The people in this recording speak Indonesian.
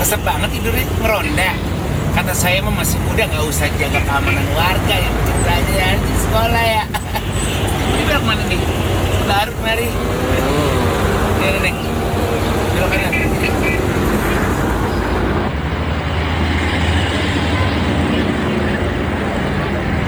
Resep banget tidurnya, ngeronda. Kata saya mah masih muda, nggak usah jaga keamanan warga ya.